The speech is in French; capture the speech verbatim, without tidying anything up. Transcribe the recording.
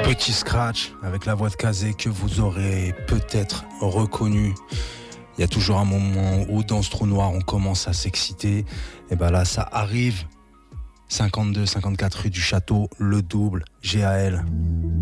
Petit scratch avec la voix de Kazé que vous aurez peut-être reconnu. Il y a toujours un moment où dans ce trou noir on commence à s'exciter. Et ben là ça arrive. cinquante-deux cinquante-quatre rue du Château, le double, G A L.